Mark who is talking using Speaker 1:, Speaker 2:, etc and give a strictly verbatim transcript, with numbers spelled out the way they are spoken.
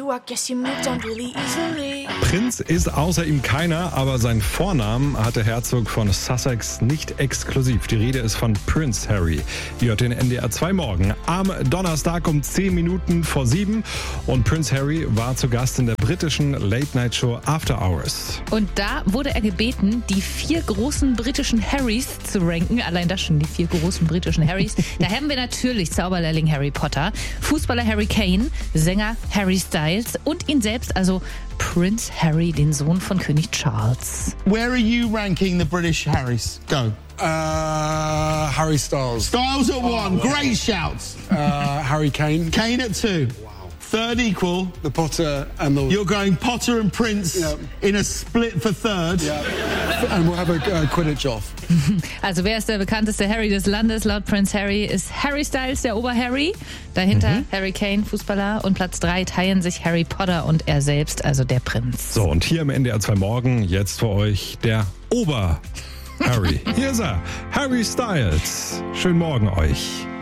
Speaker 1: you, I guess you moved on really easily.
Speaker 2: Prinz ist außer ihm keiner, aber seinen Vornamen hat der Herzog von Sussex nicht exklusiv. Die Rede ist von Prince Harry. Ihr hört den N D R zwei Morgen am Donnerstag um zehn Minuten vor sieben. Und Prince Harry war zu Gast in der britischen Late-Night-Show After Hours.
Speaker 3: Und da wurde er gebeten, die vier großen britischen Harrys zu ranken. Allein das schon, die vier großen britischen Harrys. Da haben wir natürlich Zauberlehrling Harry Potter, Fußballer Harry Kane, Sänger Harry Styles und ihn selbst, also Prince Harry, den Sohn von König Charles.
Speaker 4: Where are you ranking the British Harrys? Go.
Speaker 5: Uh, Harry Styles.
Speaker 4: Styles at one.
Speaker 5: wow.
Speaker 4: Great shouts.
Speaker 5: Uh, Harry Kane.
Speaker 4: Kane at two.
Speaker 5: Wow.
Speaker 4: Third equal.
Speaker 5: The Potter and the...
Speaker 4: You're going Potter and Prince
Speaker 5: yeah.
Speaker 4: in a split for third.
Speaker 5: Yeah. And we'll have a uh, Quidditch off.
Speaker 3: Also wer ist der bekannteste Harry des Landes? Laut Prince Harry ist Harry Styles der Ober-Harry. Dahinter mhm. Harry Kane, Fußballer. Und Platz drei teilen sich Harry Potter und er selbst, also der Prinz.
Speaker 2: So, und hier im N D R zwei Morgen jetzt für euch der Ober-Harry. Hier ist er, Harry Styles. Schönen Morgen euch.